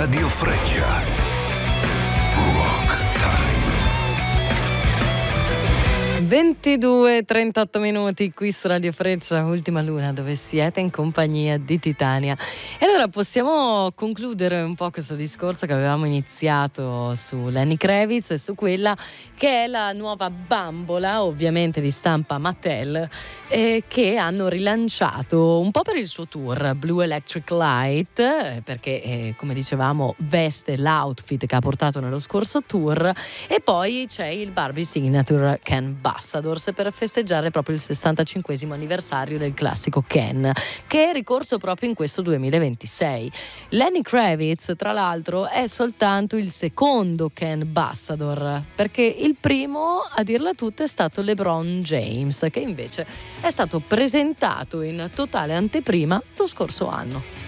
Radio Freccia. Rock Time. 22:38 minuti qui su Radio Freccia, Ultima Luna, dove siete in compagnia di Titania. E allora possiamo concludere un po' questo discorso che avevamo iniziato su Lenny Kravitz e su quella che è la nuova bambola, ovviamente di stampa Mattel, che hanno rilanciato un po' per il suo tour Blue Electric Light, perché come dicevamo veste l'outfit che ha portato nello scorso tour, e poi c'è il Barbie Signature Ken Ambassadors per festeggiare proprio il 65esimo anniversario del classico Ken, che è ricorso proprio in questo 2026. Lenny Kravitz, tra l'altro, è soltanto il secondo Ken Ambassador, perché il primo, a dirla tutta, è stato LeBron James, che invece è stato presentato in totale anteprima lo scorso anno.